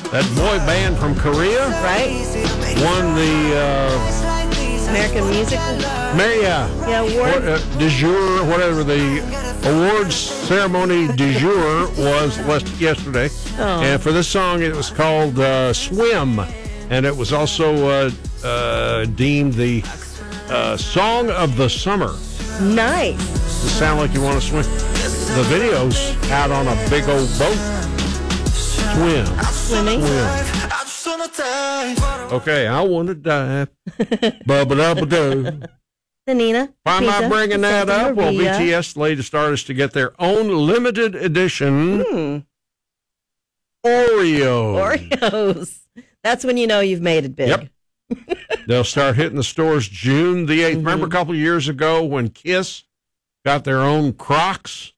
That boy band from Korea, right? won the American Music. award du jour, whatever the awards ceremony du jour was yesterday. Oh. And for this song, it was called "Swim," and it was also deemed the song of the summer. Nice. Does it sound like you want to swim? The video's out on a big old boat. Swimming. Okay, I want to dive. Bubba-dubba-doo. Nina. Why am I bringing that up? Well, BTS, latest artist to get their own limited edition Oreos. That's when you know you've made it big. Yep. They'll start hitting the stores June the 8th. Remember a couple of years ago when Kiss got their own Crocs?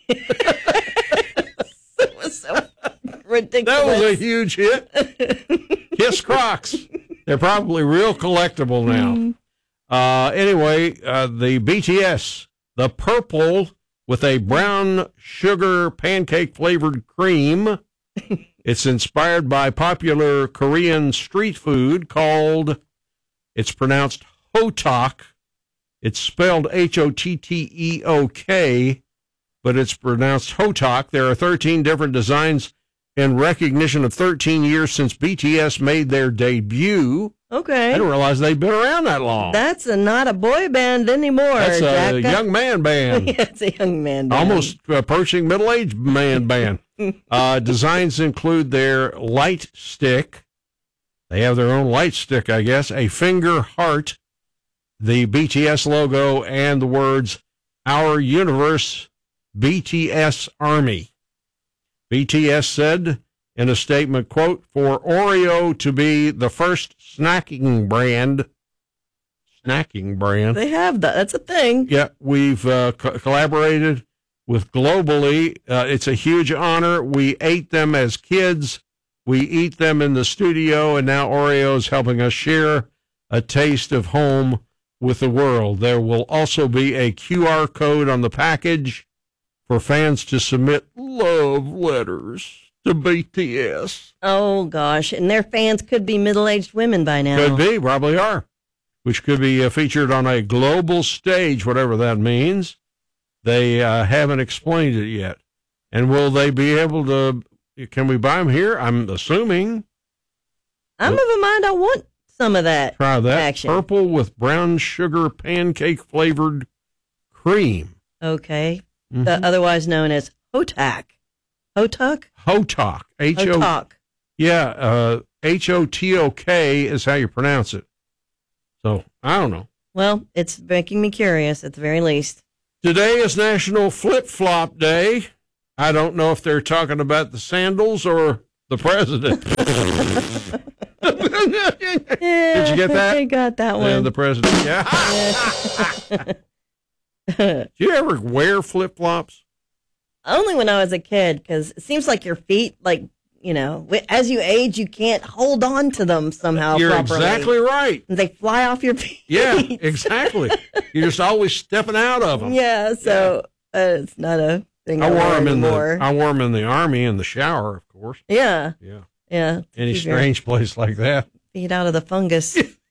It was so ridiculous. That was a huge hit. Kiss Crocs. They're probably real collectible now. Anyway, the BTS, the purple with a brown sugar pancake flavored cream. It's inspired by popular Korean street food called, it's pronounced Hotak. It's spelled Hotteok, but it's pronounced Hotak. There are 13 different designs in recognition of 13 years since BTS made their debut. Okay. I didn't realize they'd been around that long. That's not a boy band anymore. That's a young man band. Yeah, it's a young man band. Almost approaching middle-aged man band. Designs include their light stick. They have their own light stick, I guess. A finger heart, the BTS logo, and the words, "Our Universe, BTS Army." BTS said in a statement, quote, "For Oreo to be the first snacking brand. They have that. That's a thing. Yeah, we've collaborated with globally. It's a huge honor. We ate them as kids. We eat them in the studio, and now Oreo's helping us share a taste of home with the world. There will also be a QR code on the package for fans to submit love letters to BTS. Oh, gosh. And their fans could be middle-aged women by now. Could be, probably are. Which could be featured on a global stage, whatever that means. They haven't explained it yet. And will they be able to, can we buy them here? I'm assuming. I'm of a mind I want some of that. Try that. Action. Purple with brown sugar pancake flavored cream. Okay. Otherwise known as Hotak. Hotak? Hotak. Hotak. Yeah, Hotok is how you pronounce it. So, I don't know. Well, it's making me curious at the very least. Today is National Flip-Flop Day. I don't know if they're talking about the sandals or the president. Did you get that? I got that one. The president. Yeah. Do you ever wear flip-flops? Only when I was a kid, because it seems like your feet, as you age, you can't hold on to them somehow You're properly. exactly right. They fly off your feet. Yeah, exactly. You're just always stepping out of them. Yeah, so it's not a thing I wore them anymore. I wore them in the Army in the shower, of course. Yeah. Yeah. Any strange place like that. Feet out of the fungus.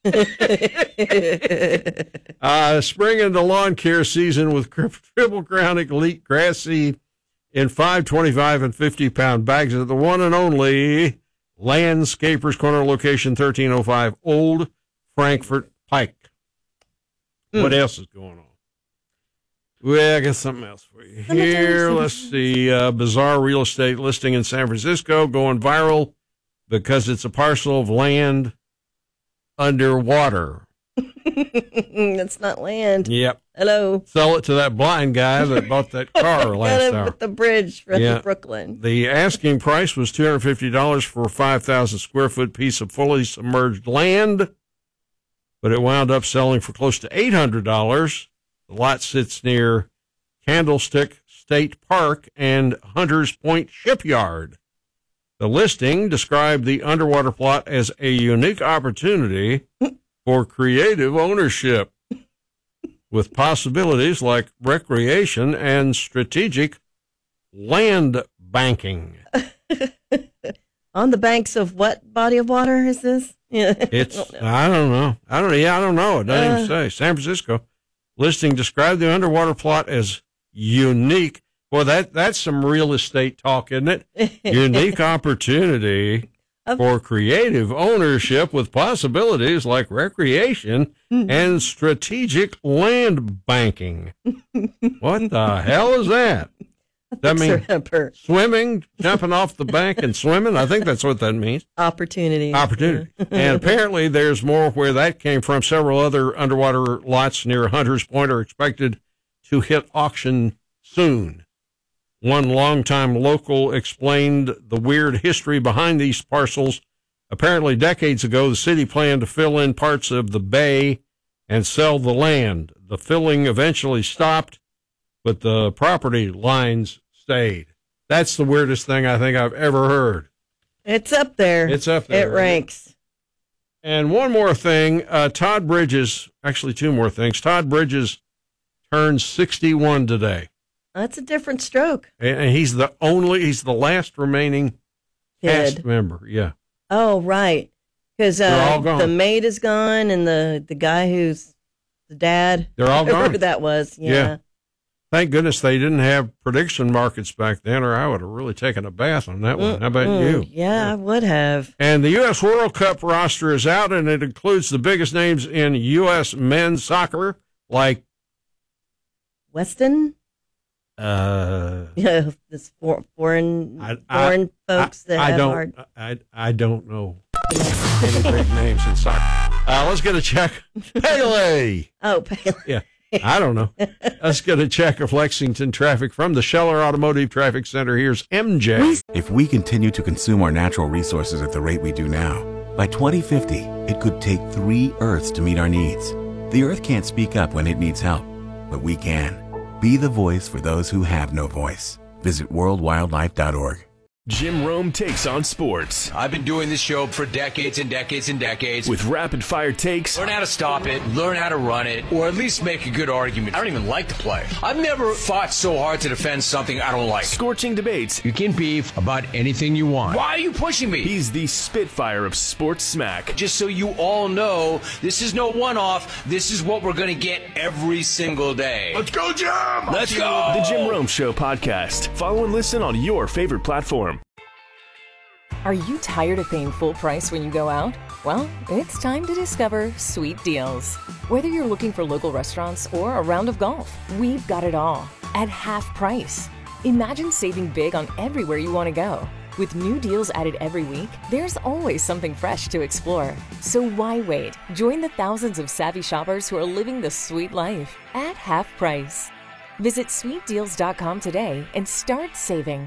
Spring into lawn care season with Triple Crown Elite Grass Seed in 5, 25, and 50-pound bags at the one and only Landscapers Corner location, 1305 Old Frankfort Pike. What else is going on? Well, I got something else for you here. Let's see. Bizarre real estate listing in San Francisco going viral because it's a parcel of land underwater. That's not land. Yep. Hello. Sell it to that blind guy that bought that car last hour. With the bridge from Brooklyn. The asking price was $250 for a 5,000 square foot piece of fully submerged land, but it wound up selling for close to $800. The lot sits near Candlestick State Park and Hunters Point Shipyard. The listing described the underwater plot as a unique opportunity for creative ownership, with possibilities like recreation and strategic land banking. On the banks of what body of water is this? Yeah. I don't know. I don't know. It doesn't even say. San Francisco listing described the underwater plot as unique. Well, that's some real estate talk, isn't it? Unique opportunity for creative ownership with possibilities like recreation and strategic land banking. What the hell is that? That means swimming, jumping off the bank and swimming? I think that's what that means. Opportunity. And apparently there's more where that came from. Several other underwater lots near Hunters Point are expected to hit auction soon. One longtime local explained the weird history behind these parcels. Apparently decades ago, the city planned to fill in parts of the bay and sell the land. The filling eventually stopped, but the property lines stayed. That's the weirdest thing I think I've ever heard. It's up there. It ranks. And one more thing, Todd Bridges, actually two more things. Todd Bridges turns 61 today. That's a different stroke. And he's the last remaining cast member. Yeah. Oh, right. Because the maid is gone and the guy who's the dad. They're all gone. Whoever that was. Yeah. Thank goodness they didn't have prediction markets back then, or I would have really taken a bath on that one. How about you? Yeah, I would have. And the U.S. World Cup roster is out, and it includes the biggest names in U.S. men's soccer, like Weston. This foreign folks that have hard. I don't know any big names in soccer. Let's get a check. Pele. Oh, Pele. Yeah. I don't know. Let's get a check of Lexington traffic from the Scheller Automotive Traffic Center. Here's MJ. If we continue to consume our natural resources at the rate we do now, by 2050, it could take 3 Earths to meet our needs. The Earth can't speak up when it needs help, but we can. Be the voice for those who have no voice. Visit worldwildlife.org. Jim Rome takes on sports. I've been doing this show for decades and decades and decades. With rapid-fire takes. Learn how to stop it, learn how to run it, or at least make a good argument. I don't even like the play. I've never fought so hard to defend something I don't like. Scorching debates. You can beef about anything you want. Why are you pushing me? He's the Spitfire of sports smack. Just so you all know, this is no one-off. This is what we're going to get every single day. Let's go, Jim! Let's go! The Jim Rome Show podcast. Follow and listen on your favorite platform. Are you tired of paying full price when you go out? Well, it's time to discover Sweet Deals. Whether you're looking for local restaurants or a round of golf, we've got it all at half price. Imagine saving big on everywhere you want to go. With new deals added every week, there's always something fresh to explore. So why wait? Join the thousands of savvy shoppers who are living the sweet life at half price. Visit sweetdeals.com today and start saving.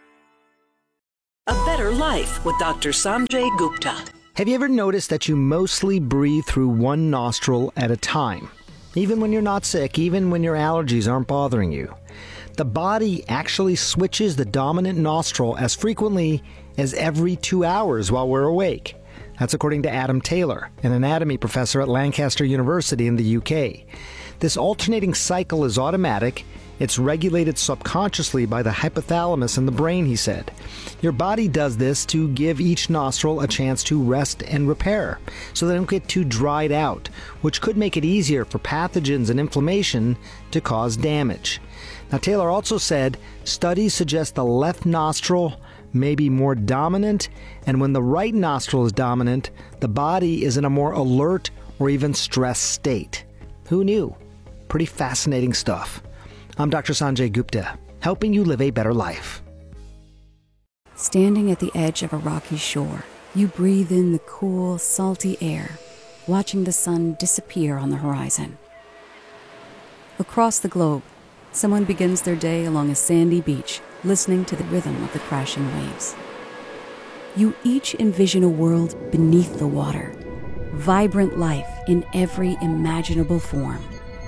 A Better Life with Dr. Sanjay Gupta. Have you ever noticed that you mostly breathe through one nostril at a time? Even when you're not sick, even when your allergies aren't bothering you. The body actually switches the dominant nostril as frequently as every 2 hours while we're awake. That's according to Adam Taylor, an anatomy professor at Lancaster University in the UK. This alternating cycle is automatic. It's regulated subconsciously by the hypothalamus in the brain, he said. Your body does this to give each nostril a chance to rest and repair, so they don't get too dried out, which could make it easier for pathogens and inflammation to cause damage. Now, Taylor also said studies suggest the left nostril may be more dominant, and when the right nostril is dominant, the body is in a more alert or even stressed state. Who knew? Pretty fascinating stuff. I'm Dr. Sanjay Gupta, helping you live a better life. Standing at the edge of a rocky shore, you breathe in the cool, salty air, watching the sun disappear on the horizon. Across the globe, someone begins their day along a sandy beach, listening to the rhythm of the crashing waves. You each envision a world beneath the water, vibrant life in every imaginable form.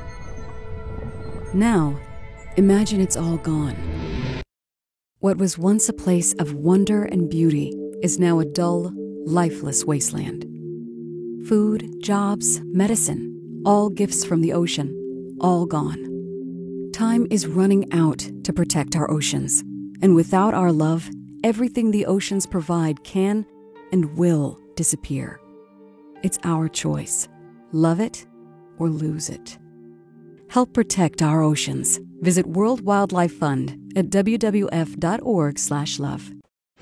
Now, imagine it's all gone. What was once a place of wonder and beauty is now a dull, lifeless wasteland. Food, jobs, medicine, all gifts from the ocean, all gone. Time is running out to protect our oceans, and without our love, everything the oceans provide can and will disappear. It's our choice. Love it or lose it. Help protect our oceans. Visit World Wildlife Fund at wwf.org/love.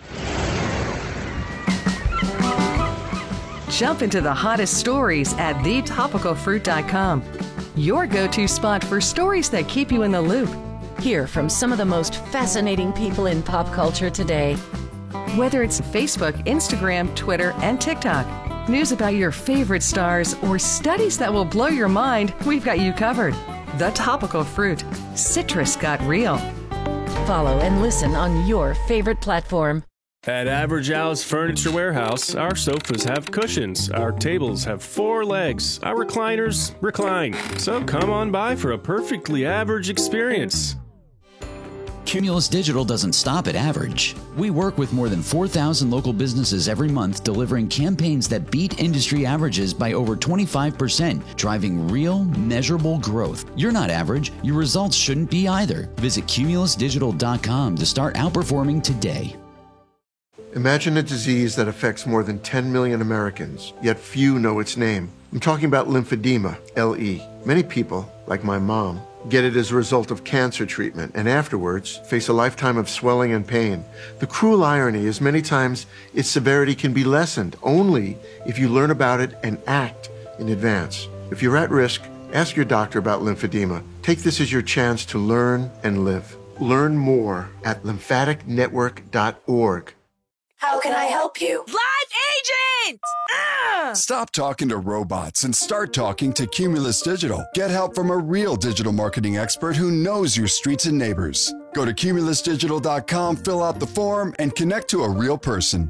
Jump into the hottest stories at thetopicalfruit.com. Your go-to spot for stories that keep you in the loop. Hear from some of the most fascinating people in pop culture today. Whether it's Facebook, Instagram, Twitter, and TikTok, news about your favorite stars, or studies that will blow your mind, we've got you covered. The Topical Fruit. Citrus got real. Follow and listen on your favorite platform. At Average Al's Furniture Warehouse, our sofas have cushions, our tables have 4 legs, our recliners recline. So come on by for a perfectly average experience. Cumulus Digital doesn't stop at average. We work with more than 4,000 local businesses every month, delivering campaigns that beat industry averages by over 25%, driving real, measurable growth. You're not average. Your results shouldn't be either. Visit cumulusdigital.com to start outperforming today. Imagine a disease that affects more than 10 million Americans, yet few know its name. I'm talking about lymphedema, LE. Many people, like my mom, get it as a result of cancer treatment and afterwards face a lifetime of swelling and pain. The cruel irony is many times its severity can be lessened only if you learn about it and act in advance. If you're at risk, ask your doctor about lymphedema. Take this as your chance to learn and live. Learn more at lymphaticnetwork.org. How can I help you? Live agent! Stop talking to robots and start talking to Cumulus Digital. Get help from a real digital marketing expert who knows your streets and neighbors. Go to cumulusdigital.com, fill out the form, and connect to a real person.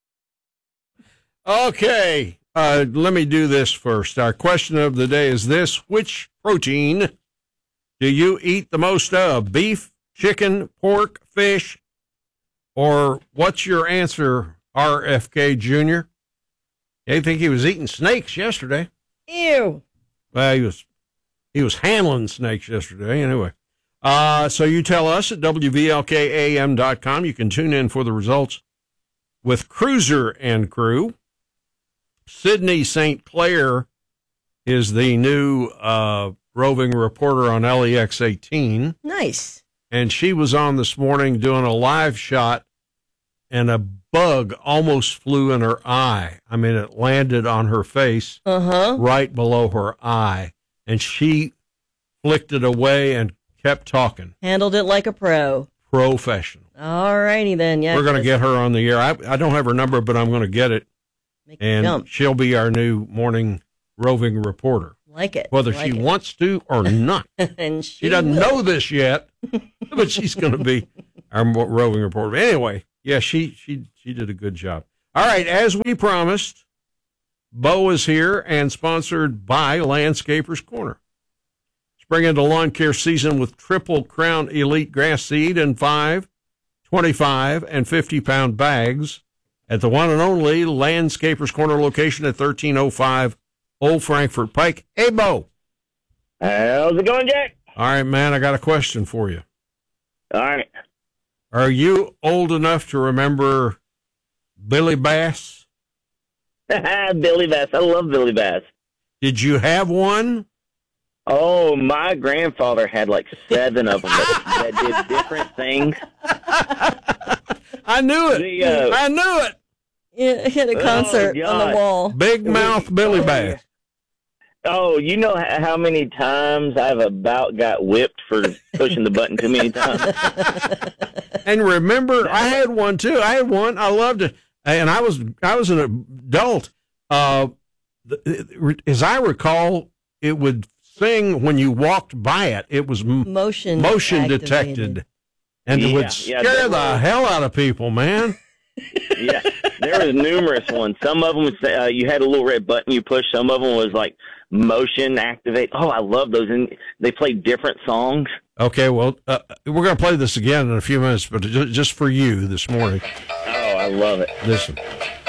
Okay, let me do this first. Our question of the day is this: which protein do you eat the most of? Beef, chicken, pork, fish? Or what's your answer, RFK Jr.? I think he was eating snakes yesterday. Ew. Well, he was handling snakes yesterday anyway. So you tell us at WVLKAM.com. You can tune in for the results with Cruiser and Crew. Sydney St. Clair is the new roving reporter on LEX 18. Nice. And she was on this morning doing a live shot, and a bug almost flew in her eye. I mean, it landed on her face right below her eye, and she flicked it away and kept talking. Handled it like a pro. Professional. All righty then. Yeah, we're going to get her on the air. I don't have her number, but I'm going to get it. And she'll be our new morning roving reporter. Like it. Whether she wants to or not. And she doesn't know this yet, but she's going to be our roving reporter. Anyway, yeah, she did a good job. All right, as we promised, Bo is here and sponsored by Landscapers Corner. Spring into lawn care season with Triple Crown Elite Grass Seed in 5, 25, and 50-pound bags at the one and only Landscapers Corner location at 1305 Old Frankfort Pike. Hey, Bo. How's it going, Jack? All right, man, I got a question for you. All right. Are you old enough to remember Billy Bass? Billy Bass. I love Billy Bass. Did you have one? Oh, my grandfather had like 7 of them that did different things. I knew it. I knew it. Yeah, he had a concert on the wall. Big mouth Billy Bass. Oh, you know how many times I've about got whipped for pushing the button too many times? And remember, I had one too. I had one. I loved it. And I was an adult. As I recall, it would sing when you walked by it. It was motion detected. And it would scare the hell out of people, man. Yeah, there was numerous ones. Some of them, you had a little red button you push. Some of them was like motion activate. Oh, I love those. And they played different songs. Okay, well, we're going to play this again in a few minutes, but just for you this morning. Oh, I love it. Listen.